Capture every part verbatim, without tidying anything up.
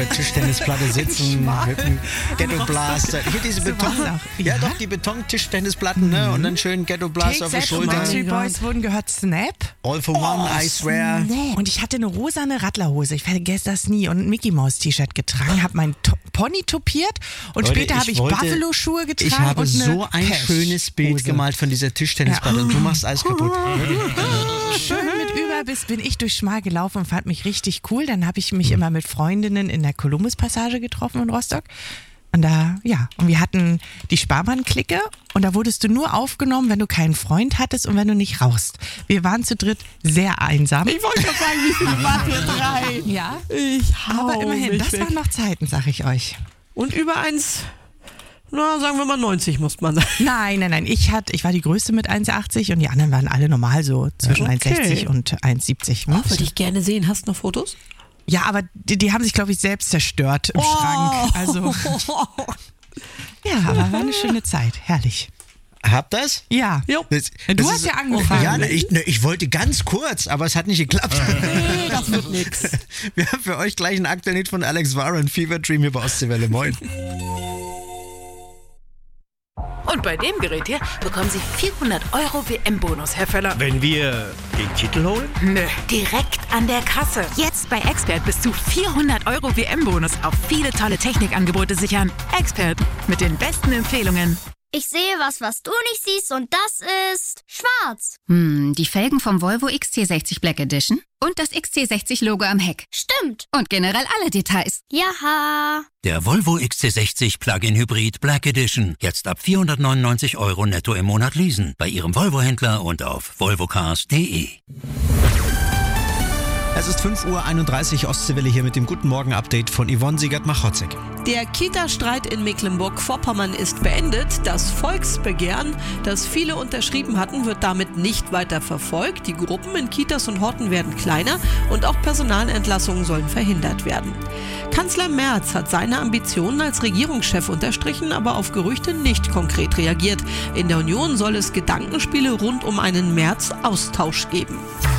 Tischtennisplatte sitzen mit einem Ghetto Blaster. Hier diese Beton, auch. ja Ja. doch, die Beton-Tischtennisplatten, ne? Und dann schön Ghetto Blaster auf der Take-Set und Schulter. Backstreet Boys wurden gehört, Snap. All for One, I swear. Und ich hatte eine rosane Radlerhose, ich vergesse das nie, und ein Mickey Mouse T-Shirt getragen, habe meinen To- Pony topiert und Leute, später habe ich wollte- Buffalo-Schuhe getragen. Ich habe und eine so ein Cash- schönes Bild Hose. gemalt von dieser Tischtennisplatte Ja. und du machst alles kaputt. Schön mit Überbiss bin ich durch Schmal gelaufen und fand mich richtig cool. Dann habe ich mich immer mit Freundinnen in der Columbus-Passage getroffen in Rostock. Und da, ja, und wir hatten die Sparmann-Clique und da wurdest du nur aufgenommen, wenn du keinen Freund hattest und wenn du nicht rauchst. Wir waren zu dritt sehr einsam. Ich wollte schon sagen, wie viele waren wir? Drei. Ja, Ich hau aber immerhin, mich das weg. waren noch Zeiten, sag ich euch. Und über eins, na, sagen wir mal neunzig muss man sagen. Nein, nein, nein, ich, hatte, ich war die Größte mit eins Komma achtzig und die anderen waren alle normal so zwischen Okay. eins Komma sechzig und eins Komma siebzig. Ne? Würde ich gerne sehen. Hast du noch Fotos? Ja, aber die, die haben sich, glaube ich, selbst zerstört im Oh. Schrank. Also, ja, aber war eine schöne Zeit. Herrlich. Habt das? Ja. Jo. Das, Du das hast ist- ja angefangen. Ja, ne, ich, ne, ich wollte ganz kurz, aber es hat nicht geklappt. Nee, das wird nix. Wir haben für euch gleich einen aktuellen Hit von Alex Warren, Fever Dream hier bei Ostseewelle. Moin. Und bei dem Gerät hier bekommen Sie vierhundert Euro W M-Bonus, Herr Völler. Wenn wir den Titel holen? Nö, direkt an der Kasse. Jetzt bei Expert bis zu vierhundert Euro W M-Bonus auf viele tolle Technikangebote sichern. Expert mit den besten Empfehlungen. Ich sehe was, was du nicht siehst, und das ist schwarz. Hm, die Felgen vom Volvo X C sechzig Black Edition und das X C sechzig Logo am Heck. Stimmt. Und generell alle Details. Jaha. Der Volvo X C sechzig Plug-in Hybrid Black Edition. Jetzt ab vierhundertneunundneunzig Euro netto im Monat leasen. Bei Ihrem Volvo-Händler und auf volvocars punkt de. Es ist fünf Uhr einunddreißig, Ostseewelle hier mit dem Guten Morgen-Update von Yvonne Siegert-Machotzek. Der Kita-Streit in Mecklenburg-Vorpommern ist beendet. Das Volksbegehren, das viele unterschrieben hatten, wird damit nicht weiter verfolgt. Die Gruppen in Kitas und Horten werden kleiner und auch Personalentlassungen sollen verhindert werden. Kanzler Merz hat seine Ambitionen als Regierungschef unterstrichen, aber auf Gerüchte nicht konkret reagiert. In der Union soll es Gedankenspiele rund um einen Merz-Austausch geben.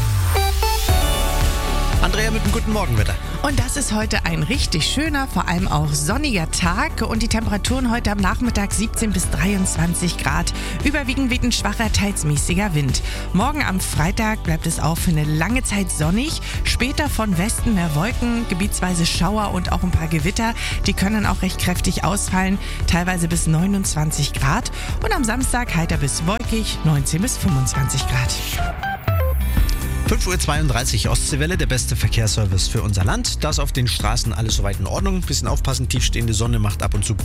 Andrea mit dem Guten Morgenwetter. Und das ist heute ein richtig schöner, vor allem auch sonniger Tag. Und die Temperaturen heute am Nachmittag siebzehn bis dreiundzwanzig Grad. Überwiegend weht ein schwacher, teils mäßiger Wind. Morgen am Freitag bleibt es auch für eine lange Zeit sonnig. Später von Westen mehr Wolken, gebietsweise Schauer und auch ein paar Gewitter. Die können auch recht kräftig ausfallen, teilweise bis neunundzwanzig Grad. Und am Samstag heiter bis wolkig, neunzehn bis fünfundzwanzig Grad. fünf Uhr zweiunddreißig, Ostseewelle, der beste Verkehrsservice für unser Land. Das auf den Straßen alles soweit in Ordnung. Bisschen aufpassen, tiefstehende Sonne macht ab und zu